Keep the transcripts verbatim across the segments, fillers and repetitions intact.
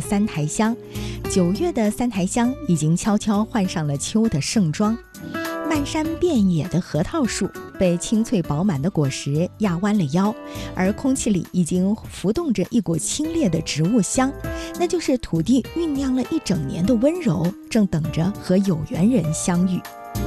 三台乡。九月的三台乡已经悄悄换上了秋的盛装。漫山遍野的核桃树被青翠饱满的果实压弯了腰，而空气里已经浮动着一股清冽的植物香，那就是土地酝酿了一整年的温柔，正等着和有缘人相遇。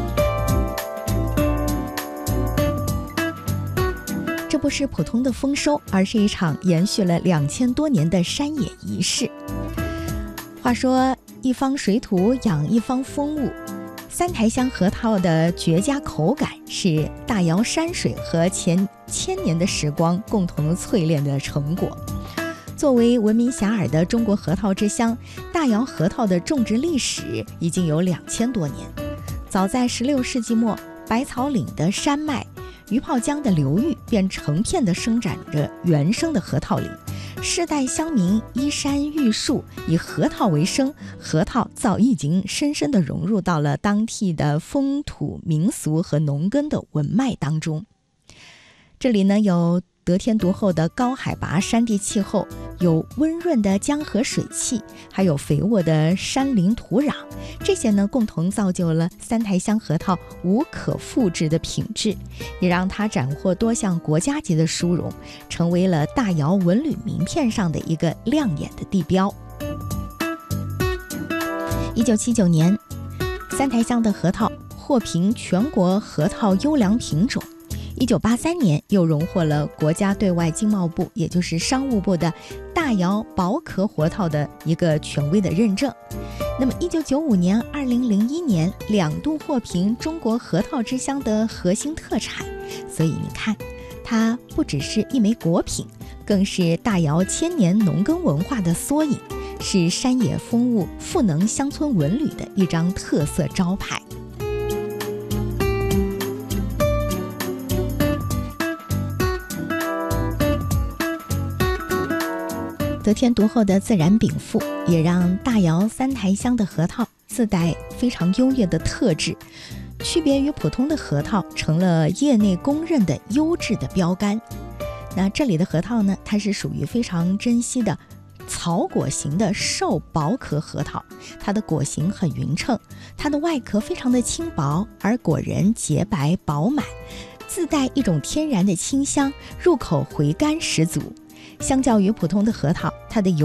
这不是普通的丰收，而是一场延续了两千多年的山野仪式。话说一方水土养一方风物，三台乡核桃的绝佳口感是大瑶山水和前千年的时光共同淬炼的成果。作为闻名遐迩的中国核桃之乡，大瑶核桃的种植历史已经有两千多年。早在十六世纪末，百草岭的山脉、鱼泡江的流域便成片地生长着原生的核桃林，世代乡民依山育树，以核桃为生，核桃早已经深深地融入到了当地的风土民俗和农耕的文脉当中。这里呢，有得天独厚的高海拔山地气候，有温润的江河水汽，还有肥沃的山林土壤，这些呢共同造就了三台乡核桃无可复制的品质，也让它斩获多项国家级的殊荣，成为了大瑶文旅名片上的一个亮眼的地标。一九七九年，三台乡的核桃获评全国核桃优良品种。一九八三年又荣获了国家对外经贸部，也就是商务部的大瑶薄壳核桃的一个权威的认证。那么一九九五年、二零零一年两度获评中国核桃之乡的核心特产，所以你看，它不只是一枚果品，更是大瑶千年农耕文化的缩影，是山野风物赋能乡村文旅的一张特色招牌。得天独厚的自然禀赋，也让大瑶三台乡的核桃自带非常优越的特质，区别于普通的核桃，成了业内公认的优质的标杆。那这里的核桃呢，它是属于非常珍稀的草果型的瘦薄壳核桃，它的果形很匀称，它的外壳非常的轻薄，而果仁洁白饱满，自带一种天然的清香，入口回甘十足。相较于普通的核桃，它的油